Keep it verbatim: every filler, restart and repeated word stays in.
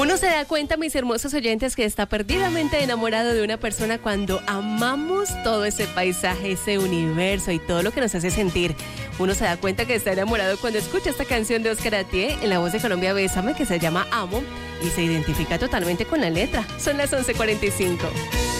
Uno se da cuenta, mis hermosos oyentes, que está perdidamente enamorado de una persona cuando amamos todo ese paisaje, ese universo y todo lo que nos hace sentir. Uno se da cuenta que está enamorado cuando escucha esta canción de Oscar Atié en la voz de Colombia Bésame, que se llama Amo, y se identifica totalmente con la letra. Son las once cuarenta y cinco.